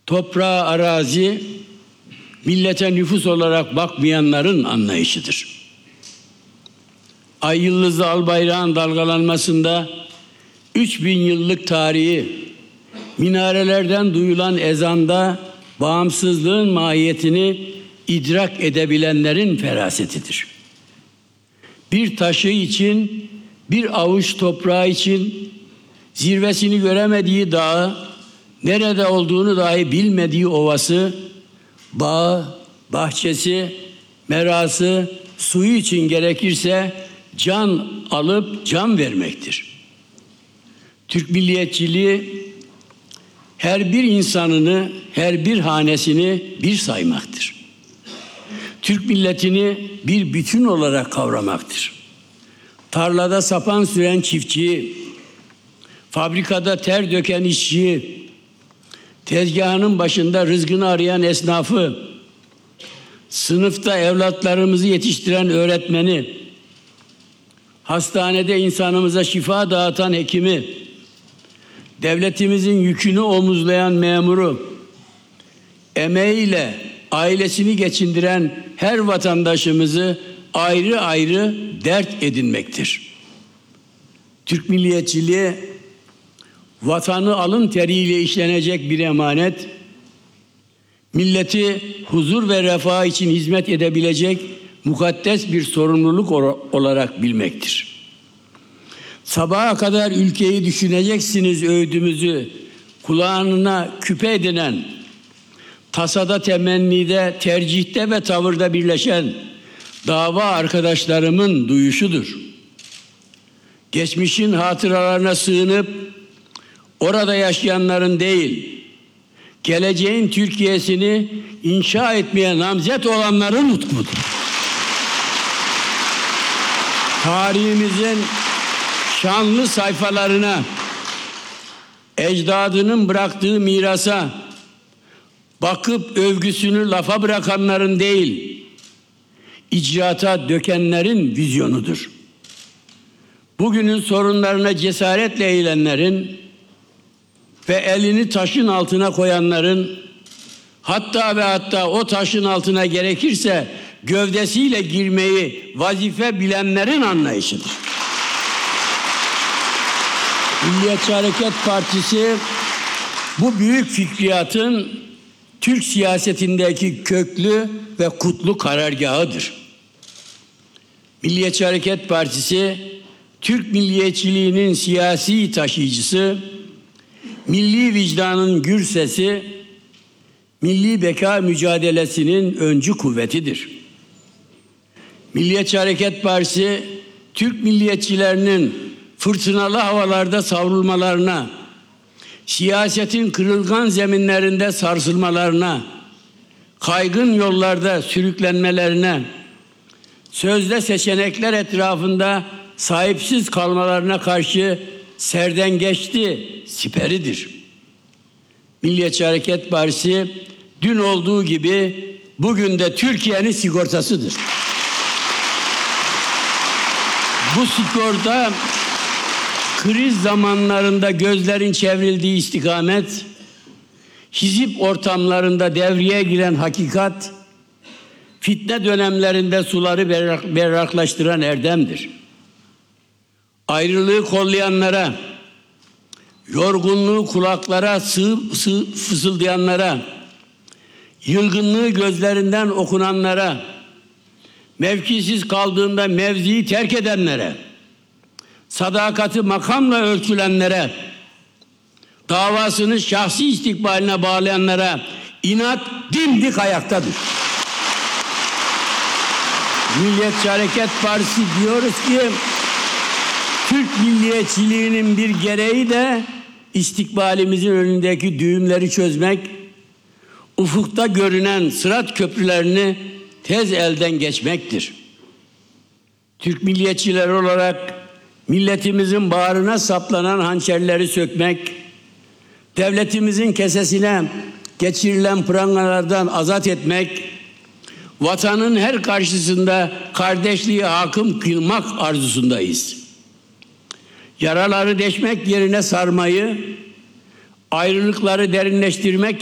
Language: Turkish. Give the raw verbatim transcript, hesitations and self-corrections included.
toprağa, arazi, millete nüfus olarak bakmayanların anlayışıdır. Ay yıldızlı al bayrağın dalgalanmasında üç bin yıllık tarihi, minarelerden duyulan ezanda bağımsızlığın mahiyetini idrak edebilenlerin ferasetidir. Bir taşı için, bir avuç toprağı için zirvesini göremediği dağı, nerede olduğunu dahi bilmediği ovası, bağı, bahçesi, merası, suyu için gerekirse can alıp can vermektir. Türk milliyetçiliği her bir insanını, her bir hanesini bir saymaktır. Türk milletini bir bütün olarak kavramaktır. Tarlada sapan süren çiftçiyi, fabrikada ter döken işçiyi, tezgahının başında rızkını arayan esnafı, sınıfta evlatlarımızı yetiştiren öğretmeni, hastanede insanımıza şifa dağıtan hekimi, devletimizin yükünü omuzlayan memuru, emeğiyle ailesini geçindiren her vatandaşımızı ayrı ayrı dert edinmektir. Türk milliyetçiliği, vatanı alın teriyle işlenecek bir emanet, milleti huzur ve refah için hizmet edebilecek mukaddes bir sorumluluk olarak bilmektir. Sabaha kadar ülkeyi düşüneceksiniz öğüdümüzü kulağına küpe edinen, tasada, temennide, tercihte ve tavırda birleşen dava arkadaşlarımın duyuşudur. Geçmişin hatıralarına sığınıp orada yaşayanların değil, geleceğin Türkiye'sini inşa etmeye namzet olanların nutkudur. Tarihimizin şanlı sayfalarına, ecdadının bıraktığı mirasa bakıp övgüsünü lafa bırakanların değil, icraata dökenlerin vizyonudur. Bugünün sorunlarına cesaretle eğilenlerin ve elini taşın altına koyanların, hatta ve hatta o taşın altına gerekirse gövdesiyle girmeyi vazife bilenlerin anlayışıdır. Milliyetçi Hareket Partisi bu büyük fikriyatın Türk siyasetindeki köklü ve kutlu karargahıdır. Milliyetçi Hareket Partisi, Türk milliyetçiliğinin siyasi taşıyıcısı, milli vicdanın gür sesi, milli beka mücadelesinin öncü kuvvetidir. Milliyetçi Hareket Partisi, Türk milliyetçilerinin fırtınalı havalarda savrulmalarına, siyasetin kırılgan zeminlerinde sarsılmalarına, kaygın yollarda sürüklenmelerine, sözde seçenekler etrafında sahipsiz kalmalarına karşı serdengeçti siperidir. Milliyetçi Hareket Partisi dün olduğu gibi bugün de Türkiye'nin sigortasıdır. Bu sigorta kriz zamanlarında gözlerin çevrildiği istikamet, hizip ortamlarında devreye giren hakikat, fitne dönemlerinde suları berrak, berraklaştıran erdemdir. Ayrılığı kollayanlara, yorgunluğu kulaklara sığ, sığ, fısıldayanlara, yılgınlığı gözlerinden okunanlara, mevkisiz kaldığında mevziyi terk edenlere, sadakati makamla ölçülenlere, davasını şahsi istikbaline bağlayanlara inat dimdik ayaktadır. Milliyetçi Hareket Partisi diyoruz ki Türk milliyetçiliğinin bir gereği de istikbalimizin önündeki düğümleri çözmek, ufukta görünen sırat köprülerini tez elden geçmektir. Türk milliyetçiler olarak milletimizin bağrına saplanan hançerleri sökmek, devletimizin kesesine geçirilen prangalardan azat etmek, vatanın her karşısında kardeşliği hakim kılmak arzusundayız. Yaraları deşmek yerine sarmayı, ayrılıkları derinleştirmek